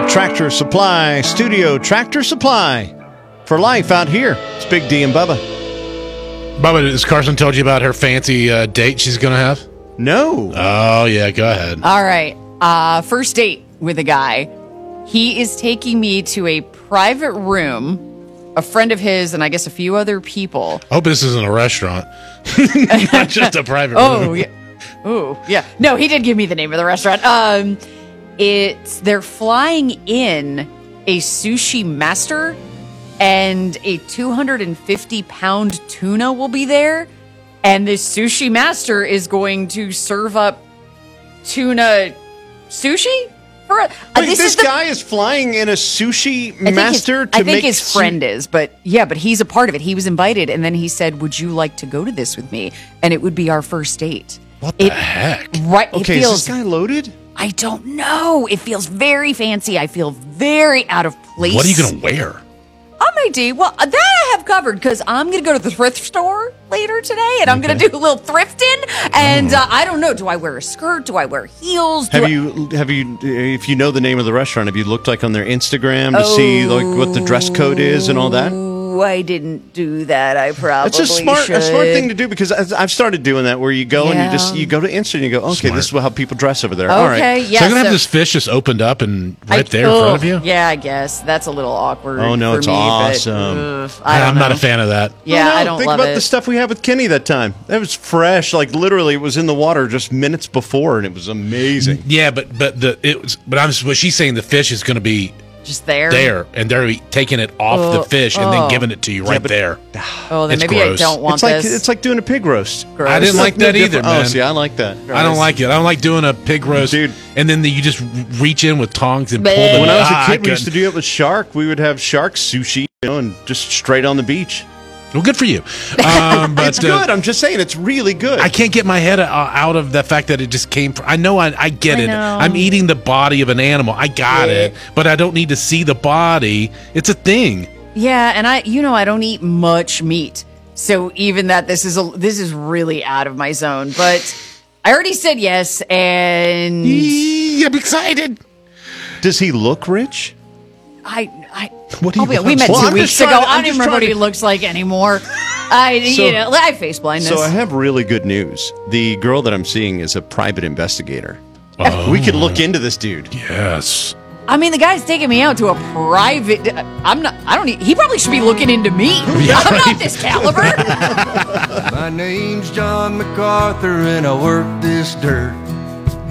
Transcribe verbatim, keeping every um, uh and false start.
Tractor Supply Studio. Tractor Supply for life out here. It's Big D and Bubba. Bubba, has Carson told you about her fancy uh, date she's going to have? No. Oh, yeah, go ahead. All right. Uh, first date with a guy. He is taking me to a private room, a friend of his, and I guess a few other people. I hope this isn't a restaurant. Not just a private oh, room. Yeah. Oh, yeah. No, he did give me the name of the restaurant. Um, it's they're flying in a sushi master, and a two hundred fifty pound tuna will be there. And this sushi master is going to serve up tuna sushi? For a, uh, Wait, this, this is the, guy is flying in a sushi I think master his, to I think make his su- friend is, but yeah, but he's a part of it. He was invited, and then he said, "Would you like to go to this with me?" And it would be our first date. What the it, heck? Right? Okay, it feels, is this guy loaded? I don't know. It feels very fancy. I feel very out of place. What are you going to wear? I may do. Well, that I have covered because I'm going to go to the thrift store later today, and I'm going to do a little thrifting. And uh, I don't know. Do I wear a skirt? Do I wear heels? Do Have I- you have you if you know the name of the restaurant, have you looked like on their Instagram to see like what the dress code is and all that? Oh, I didn't do that. I probably It's a smart should. a smart thing to do because I- I've started doing that where you go and you Yeah. just you go to Insta and you go, okay, Smart. this is how people dress over there. Okay, All right. yeah. so you're going to so- have this fish just opened up and right I- there in front of ugh, you? Yeah, I guess that's a little awkward. Oh, no, for it's me, awesome. But, ugh, I don't I'm not know. a fan of that. Yeah, Oh, no, I don't think love about it. the stuff we had with Kenny that time. That was fresh, like literally, it was in the water just minutes before, and it was amazing. Yeah, but but the it was but I'm what she's saying the fish is going to be Just there. there and they're taking it off Oh, the fish and oh. then giving it to you right but- there. Oh, then It's maybe gross. I don't want It's like this. it's like doing a pig roast. Gross. I didn't like No that either, different- man. Oh, see, I like that. I don't like it. I don't like doing a pig roast, Dude. and then the, you just reach in with tongs and pull Bleh. the. When I was Ah, a kid, we couldn't- used to do it with shark. We would have shark sushi, you know, and just straight on the beach. Well, good for you. Um, but, It's uh, good. I'm just saying, it's really good. I can't get my head uh, out of the fact that it just came from. I know I, I get I it. know. I'm eating the body of an animal. I got Yeah. it, but I don't need to see the body. It's a thing. Yeah, and I, you know, I don't eat much meat, so even that this is a this is really out of my zone. But I already said yes, and Eee, I'm excited. Does he look rich? I, I, What do you I'll be- want? we met Well, two I'm weeks just ago. trying to- I I'm don't even just remember what trying he to- looks like anymore. I, So- you know, I have face blindness. So I have really good news. The girl that I'm seeing is a private investigator. Oh. We could look into this dude. Yes. I mean, the guy's taking me out to a private. I'm not. I don't. Need, he probably should be looking into me. I'm not this caliber. My name's John MacArthur and I work this dirt.